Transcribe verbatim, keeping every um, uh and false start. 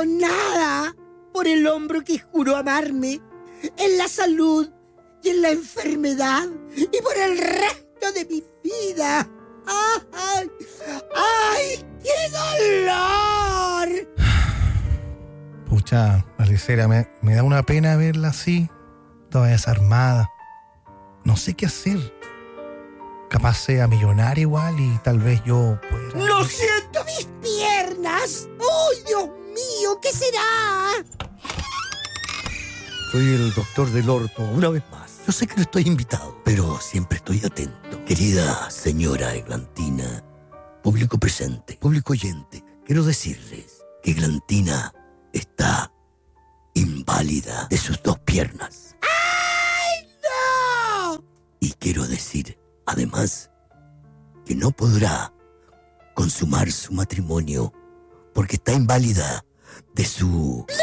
siento nada por el hombre que juró amarme en la salud y en la enfermedad y por el resto de mi vida. ¡Ay! ¡Ay! ¡Qué dolor! Pucha, Maricela, me, me da una pena verla así, toda desarmada. No sé qué hacer. Capaz sea millonaria igual y tal vez yo pueda... ¡No siento mis piernas! ¡Ay, Dios mío! ¿Qué será? Soy el doctor del orto, una vez más. Yo sé que no estoy invitado, pero siempre estoy atento. Querida señora Eglantina, público presente, público oyente, quiero decirles que Eglantina está inválida de sus dos piernas. ¡Ay, no! Y quiero decir, además, que no podrá consumar su matrimonio porque está inválida de su... ¡No!